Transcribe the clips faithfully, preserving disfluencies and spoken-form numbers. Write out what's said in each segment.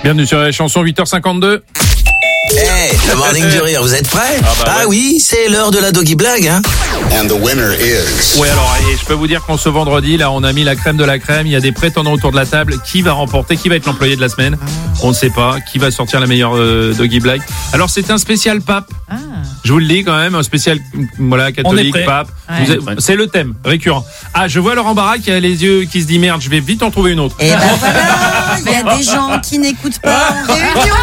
Bienvenue sur la chanson huit heures cinquante-deux. Hey, le morning du rire, vous êtes prêts? Ah, bah, ah ouais. oui, c'est l'heure de la Doggy Blague, hein. And the winner is... Ouais, alors, et je peux vous dire qu'en ce vendredi, là, on a mis la crème de la crème. Il y a des prétendants autour de la table. Qui va remporter? Qui va être l'employé de la semaine? On ne sait pas. Qui va sortir la meilleure euh, Doggy Blague? Alors, c'est un spécial pape. Ah. Je vous le dis quand même, un spécial, voilà, catholique, pape. Ouais. Vous êtes- c'est le thème, récurrent. Ah, je vois Laurent Barra qui a les yeux qui se dit merde, je vais vite en trouver une autre. Et ben voilà, il y a des gens qui n'écoutent pas en réunion.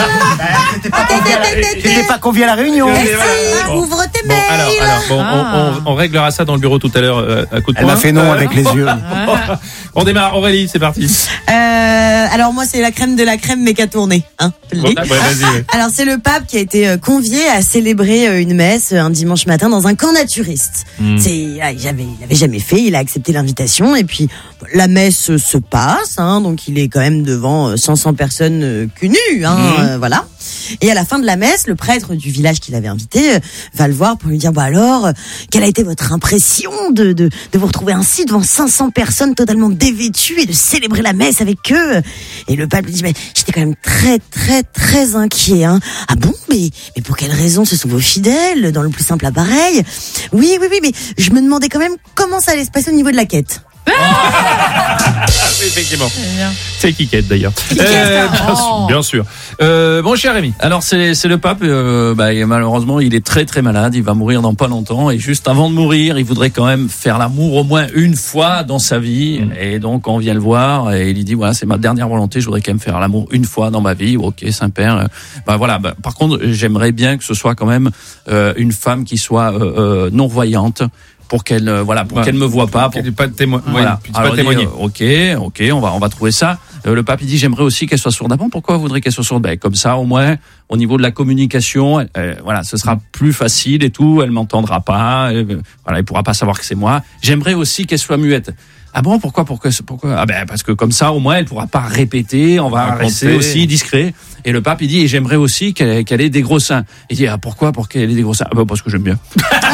Tu n'es pas convié à la réunion. Eh si, ouvre tes Bon, mails. alors, alors bon, Ah. on, on, on réglera ça dans le bureau tout à l'heure euh, à coup de Elle poing. m'a fait non Euh, avec les yeux. On démarre, Aurélie, c'est parti. Euh, alors moi c'est la crème de la crème mais qu'à tourner, hein. je le Bon, dis. ouais, vas-y, ouais. Alors c'est le pape qui a été euh, convié à célébrer euh, une messe euh, un dimanche matin dans un camp naturiste. Mm. C'est, ah, il avait, il avait jamais fait, il a accepté l'invitation et puis la messe euh, se passe, hein, donc il est quand même devant euh, cinq cents personnes euh, cul nues, hein, Mm. euh, voilà. Et à la fin de la messe, le prêtre du village qui l'avait invité euh, va le voir pour lui dire bah alors, euh, quelle a été votre impression de, de, de vous retrouver ainsi devant cinq cents personnes totalement dévêtues et de célébrer la messe avec eux? Et le pape lui dit mais j'étais quand même très très très inquiet, hein. Ah bon, mais mais pour quelle raison? Ce sont vos fidèles dans le plus simple appareil. Oui oui oui, mais je me demandais quand même comment ça allait se passer au niveau de la quête. Effectivement. C'est bien. C'est Kikette d'ailleurs. Kikette, Euh, bien, oh. sûr, bien sûr. Euh, bon, cher Rémi. Alors c'est c'est le pape. Euh, bah, et malheureusement, il est très très malade. Il va mourir dans pas longtemps. Et juste avant de mourir, il voudrait quand même faire l'amour au moins une fois dans sa vie. Mm. Et donc on vient le voir et il lui dit voilà, c'est ma dernière volonté. Je voudrais quand même faire l'amour une fois dans ma vie. Ok, Saint-Père. Euh, Bah voilà. Bah, par contre, j'aimerais bien que ce soit quand même euh, une femme qui soit euh, euh, non voyante. Pour qu'elle euh, voilà pour Ouais. qu'elle me voit pas pour Pour pas témo- voilà. ouais, puis pas Alors, il dit, témoigner. euh, ok, ok, on va, on va trouver ça. Euh, le pape, il dit, j'aimerais aussi qu'elle soit sourde. Ah bon, pourquoi vous voudrez qu'elle soit sourde? Ben, comme ça, au moins, au niveau de la communication, elle- euh, voilà, ce sera plus facile et tout. Elle m'entendra pas. euh, voilà, elle pourra pas savoir que c'est moi. J'aimerais aussi qu'elle soit muette. Ah bon, pourquoi, pourquoi, pourquoi? Ah ben, parce que comme ça, au moins, elle pourra pas répéter. On va Raconter. rester aussi discret. Et le pape, il dit, et j'aimerais aussi qu'elle, qu'elle ait des gros seins. Il dit, ah, pourquoi, pour qu'elle ait des gros seins? Ah ben, parce que j'aime bien.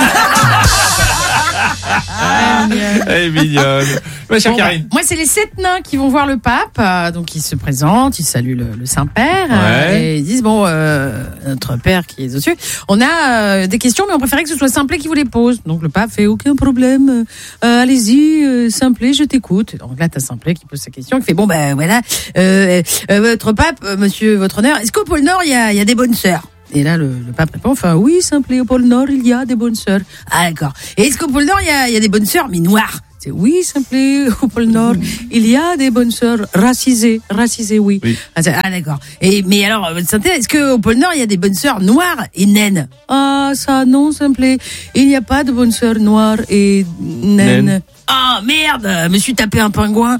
Elle est mignonne. Ma chère Bon, bah, Karine. moi, c'est les sept nains qui vont voir le pape. euh, donc, ils se présentent, ils saluent le, le Saint-Père. euh, Ouais. et ils disent, bon, euh, notre Père qui est au-dessus, on a euh, des questions, mais on préférait que ce soit Simplet qui vous les pose. Donc, le pape fait, aucun problème. Euh, allez-y, euh, Simplet, je t'écoute. Donc là, t'as Simplet qui pose sa question, qui fait, bon, ben voilà, euh, euh, votre pape, euh, monsieur, votre honneur, est-ce qu'au pôle Nord, il y a, il y a des bonnes sœurs? Et là, le, le pape répond, enfin, oui, Simplet, au pôle Nord, il y a des bonnes sœurs. Ah, d'accord. Et est-ce qu'au pôle Nord, il y a, il y a des bonnes sœurs, mais noires? C'est oui, Simplet, au pôle Nord, il y a des bonnes sœurs racisées. Racisées, oui. Oui. Ah, c'est- ah, d'accord. Et, mais alors, votre sainteté, est-ce qu'au pôle Nord, il y a des bonnes sœurs noires et naines? Ah, ça, non, Simplet. Il n'y a pas de bonnes sœurs noires et naines. Naines. Ah, merde, je me suis tapé un pingouin.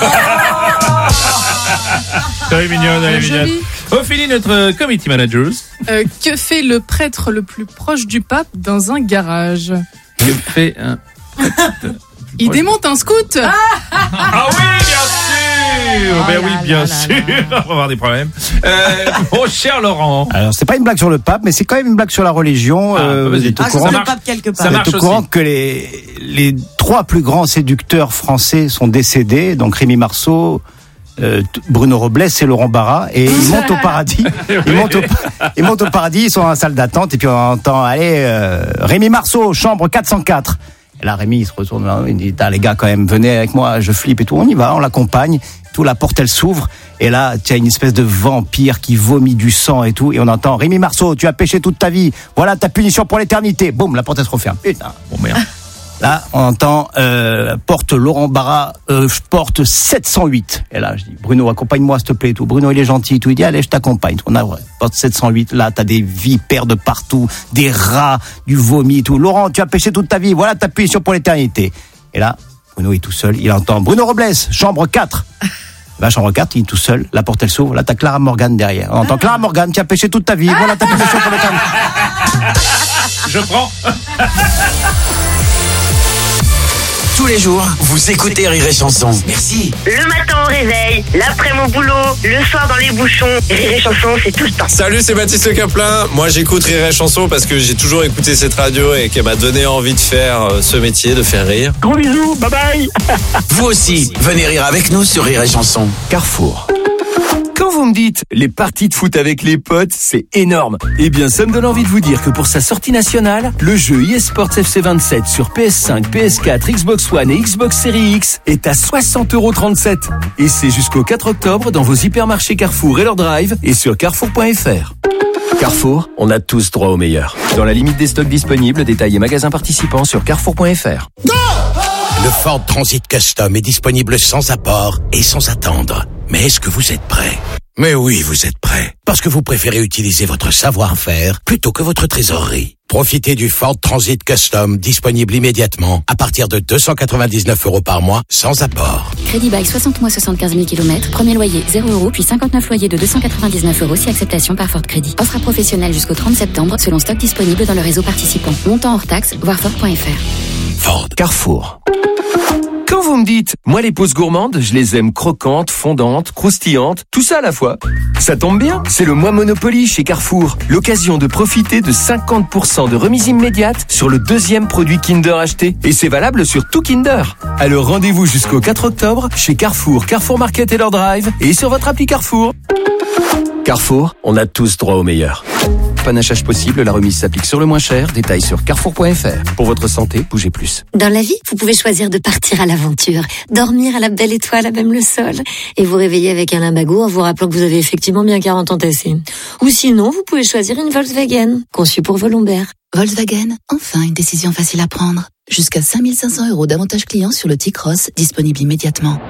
Elle est mignonne, elle est C'est mignonne. joli. Ophélie, notre euh, committee manager. Euh, que fait le prêtre le plus proche du pape dans un garage? Je fais un. Il démonte un scout. Ah oui, bien sûr. Ben Oh oui, là bien là sûr. là On va avoir des problèmes. Euh, mon cher Laurent. Alors, c'est pas une blague sur le pape, mais c'est quand même une blague sur la religion. Ah, Euh, vas-y. vous êtes au Ah, courant, c'est le marche. pape quelque Ça part. vous marche êtes au courant aussi. que les, les trois plus grands séducteurs français sont décédés, donc Rémi Marceau, euh, t- Bruno Robles et Laurent Barra, et ils montent au paradis. Ils montent au, ils montent au paradis, ils sont dans la salle d'attente, et puis on entend, allez, euh, Rémi Marceau, chambre quatre cent quatre. Et là, Rémi, il se retourne, là, il dit, ah, les gars, quand même, venez avec moi, je flippe et tout. On y va, on l'accompagne. Tout, la porte, elle s'ouvre. Et là, tu as une espèce de vampire qui vomit du sang et tout. Et on entend, Rémi Marceau, tu as péché toute ta vie. Voilà ta punition pour l'éternité. Boum, la porte, elle se referme. Putain. Bon, merde. Là, on entend, euh, porte Laurent Barra, euh, je porte sept cent huit. Et là, je dis, Bruno, accompagne-moi, s'il te plaît, et tout. Bruno, il est gentil, et tout. Il dit, allez, je t'accompagne. On a, ouais, porte sept cent huit. Là, t'as des vipères de partout, des rats, du vomi et tout. Laurent, tu as péché toute ta vie. Voilà ta punition pour l'éternité. Et là, Bruno est tout seul. Il entend, Bruno Robles, chambre quatre. Bah, chambre quatre, il est tout seul. La porte, elle s'ouvre. Là, t'as Clara Morgan derrière. On entend, Clara Morgan, tu as péché toute ta vie. Voilà ta punition pour l'éternité. Je prends. Tous les jours, vous écoutez Rire et Chanson. Merci. Le matin au réveil, l'après-midi au boulot, le soir dans les bouchons. Rire et Chanson, c'est tout le temps. Salut, c'est Baptiste Caplin. Moi, j'écoute Rire et Chanson parce que j'ai toujours écouté cette radio et qu'elle m'a donné envie de faire euh, ce métier, de faire rire. Gros bisous, bye bye. Vous aussi, venez rire avec nous sur Rire et Chanson. Carrefour. Quand vous vous me dites, les parties de foot avec les potes, c'est énorme. Eh bien, ça me donne envie de vous dire que pour sa sortie nationale, le jeu eSports F C vingt-sept sur P S cinq, P S quatre, Xbox One et Xbox Series X est à soixante euros trente-sept. Et c'est jusqu'au quatre octobre dans vos hypermarchés Carrefour et leur drive et sur carrefour point f r. Carrefour, on a tous droit au meilleur. Dans la limite des stocks disponibles, détails et magasins participants sur carrefour point f r. Le Ford Transit Custom est disponible sans apport et sans attendre. Mais est-ce que vous êtes prêt ? Mais oui, vous êtes prêt. Parce que vous préférez utiliser votre savoir-faire plutôt que votre trésorerie. Profitez du Ford Transit Custom disponible immédiatement à partir de deux cent quatre-vingt-dix-neuf euros par mois sans apport. Crédit bail soixante mois soixante-quinze mille kilomètres. Premier loyer zéro euros puis cinquante-neuf loyers de deux cent quatre-vingt-dix-neuf euros si acceptation par Ford Crédit. Offre à professionnels jusqu'au trente septembre selon stock disponible dans le réseau participant. Montant hors taxe, voir Ford point f r. Ford. Carrefour. Quand vous me dites, moi les pauses gourmandes, je les aime croquantes, fondantes, croustillantes, tout ça à la fois. Ça tombe bien, c'est le mois Monopoly chez Carrefour. L'occasion de profiter de cinquante pour cent de remise immédiate sur le deuxième produit Kinder acheté. Et c'est valable sur tout Kinder. Alors rendez-vous jusqu'au quatre octobre chez Carrefour, Carrefour Market et leur drive et sur votre appli Carrefour. Carrefour, on a tous droit au meilleur. Panachage possible, la remise s'applique sur le moins cher. Détails sur carrefour point f r. Pour votre santé, bougez plus. Dans la vie, vous pouvez choisir de partir à l'aventure, dormir à la belle étoile à même le sol, et vous réveiller avec un limbago en vous rappelant que vous avez effectivement bien quarante ans tassés. Ou sinon, vous pouvez choisir une Volkswagen, conçue pour vos lombaires. Volkswagen, enfin une décision facile à prendre. Jusqu'à cinq mille cinq cents euros d'avantages clients sur le T-Cross, disponible immédiatement.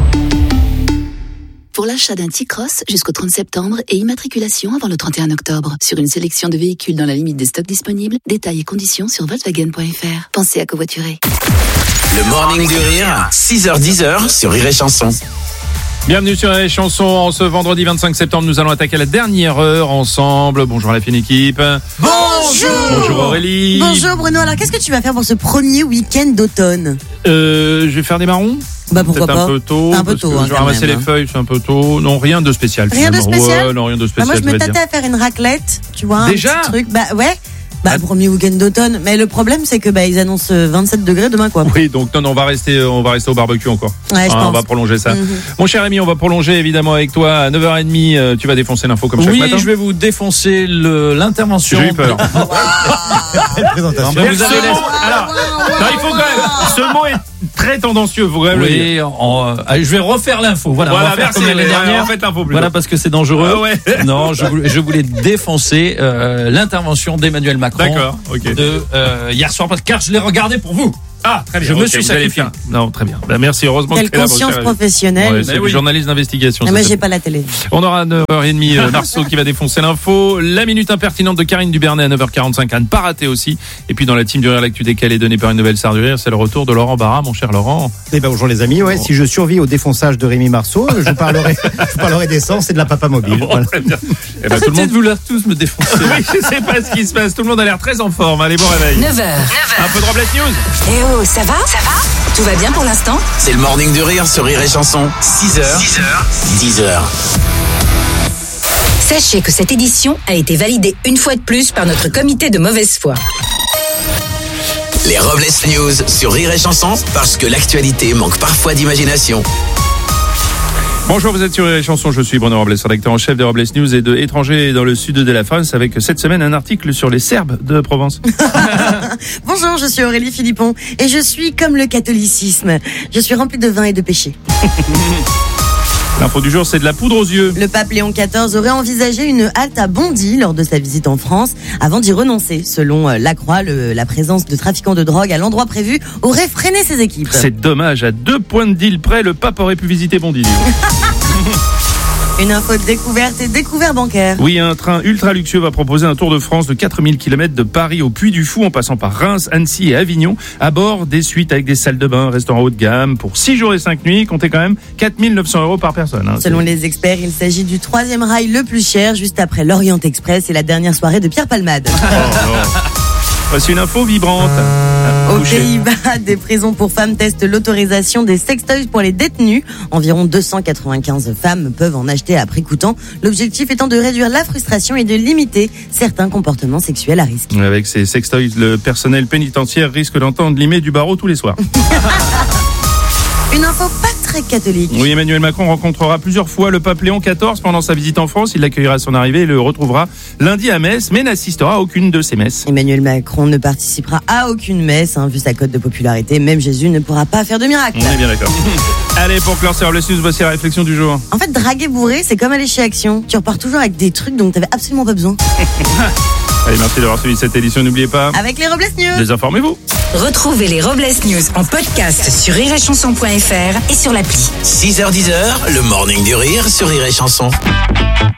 Pour l'achat d'un T-Cross jusqu'au trente septembre et immatriculation avant le trente et un octobre. Sur une sélection de véhicules dans la limite des stocks disponibles, détails et conditions sur volkswagen point f r. Pensez à covoiturer. Le Morning du Rire, six heures dix sur Rire et Chanson. Bienvenue sur les chansons. En ce vendredi vingt-cinq septembre, nous allons attaquer la dernière heure ensemble. Bonjour à la fine équipe. Bonjour. Bonjour Aurélie. Bonjour Bruno. Alors qu'est-ce que tu vas faire pour ce premier week-end d'automne ? euh, Je vais faire des marrons. Bah pourquoi Peut-être pas. un peu tôt. Un peu parce tôt, que hein, je vais quand ramasser même, les hein. feuilles, c'est un peu tôt. Non, rien de spécial. Rien de finalement. spécial. Ouais, non, rien de Bah, spécial. moi je me je vais tâtais dire. à faire une raclette, tu vois, un Déjà petit truc. Bah ouais. Bah premier week-end d'automne. Mais le problème c'est que bah ils annoncent vingt-sept degrés demain quoi. Oui, donc non, non, on va rester, on va rester au barbecue encore. Ouais, je Hein, pense. on va prolonger ça. Mhm. Mon cher ami, on va prolonger évidemment avec toi à neuf heures trente. euh, Tu vas défoncer l'info comme chaque Oui, matin. je vais vous défoncer le- l'intervention. J'ai eu peur. présentation. Mais vous avez laissé- Alors, non, il faut quand même. Ce mot est très tendancieux. Faut quand même le dire. Oui, on- euh, je vais refaire l'info. Voilà, Voilà, on va faire merci, comme l'année ouais, dernière. en fait, l'info plutôt. Voilà, parce que c'est dangereux. Ah ouais. Non, je voulais, je voulais défoncer euh, l'intervention d'Emmanuel Macron D'accord, ok. de euh, hier soir, parce- car je l'ai regardé pour vous. Ah, très bien. Je me ok, suis vous allez sacrifié. faire. Non, très bien. Ben, merci. Heureusement Quelle que tu es là, mon conscience cher ami. professionnelle. Ouais, c'est Mais le oui. journaliste d'investigation. Ah, ça moi s'appelle. j'ai pas la télé. On aura à neuf heures trente euh, Marceau qui va défoncer l'info. La minute impertinente de Karine Dubernet à neuf heures quarante-cinq à ne pas rater aussi. Et puis dans la team du Rire, l'actu décalée est donnée par une nouvelle star du Rire, c'est le retour de Laurent Barra, mon cher Laurent. Eh ben bonjour les amis, ouais, si je survis au défonçage de Rémi Marceau, je vous parlerai, je vous parlerai d'essence et de la papa mobile. Voilà. Très bien. Eh ben, tout le monde. de vouloir tous me défoncer. Oui, je sais pas ce qui se passe. Tout le monde a l'air très en forme. Allez, bon réveil. neuf heures. Un peu de Robles News. Eh oh, ça va Ça va Tout va bien pour l'instant? C'est le Morning du Rire sur Rire et Chanson, six heures dix. Sachez que cette édition a été validée une fois de plus par notre comité de mauvaise foi. Les Robles News sur Rire et Chanson, parce que l'actualité manque parfois d'imagination. Bonjour, vous êtes sur les chansons, je suis Bruno Robles, rédacteur en chef des Robles News et de étrangers dans le sud de la France, avec cette semaine un article sur les Serbes de Provence. Bonjour, je suis Aurélie Philippon et je suis comme le catholicisme. Je suis remplie de vin et de péché. L'info du jour, c'est de la poudre aux yeux. Le pape Léon quatorze aurait envisagé une halte à Bondy lors de sa visite en France avant d'y renoncer. Selon euh, Lacroix, le, la présence de trafiquants de drogue à l'endroit prévu aurait freiné ses équipes. C'est dommage, à deux points de deal près, le pape aurait pu visiter Bondy. Une info de découverte et découvert bancaire. Oui, un train ultra luxueux va proposer un tour de France de quatre mille kilomètres de Paris au Puy du Fou en passant par Reims, Annecy et Avignon. À bord, des suites avec des salles de bain, restaurants haut de gamme. Pour six jours et cinq nuits, comptez quand même quatre mille neuf cents euros par personne. Hein. Selon les experts, il s'agit du troisième rail le plus cher, juste après l'Orient Express et la dernière soirée de Pierre Palmade. Oh, oh. Voici une info vibrante. Aux Pays-Bas, des prisons pour femmes testent l'autorisation des sextoys pour les détenus. Environ deux cent quatre-vingt-quinze femmes peuvent en acheter à prix coûtant. L'objectif étant de réduire la frustration et de limiter certains comportements sexuels à risque. Avec ces sextoys, le personnel pénitentiaire risque d'entendre limer du barreau tous les soirs. Une info pas très catholique. Oui, Emmanuel Macron rencontrera plusieurs fois le pape Léon quatorze pendant sa visite en France. Il l'accueillera à son arrivée et le retrouvera lundi à Metz, mais n'assistera à aucune de ces messes. Emmanuel Macron ne participera à aucune messe, hein, vu sa cote de popularité. Même Jésus ne pourra pas faire de miracle. On est bien d'accord. Allez, pour clore ces Robles News, voici la réflexion du jour. En fait, draguer bourré, c'est comme aller chez Action. Tu repars toujours avec des trucs dont t'avais absolument pas besoin. Allez, merci d'avoir suivi cette édition. N'oubliez pas, avec les Robles News, désinformez-vous. Retrouvez les Robles News en podcast sur rire et chanson point f r et sur l'appli. six heures dix, le morning du rire sur Rire et Chanson.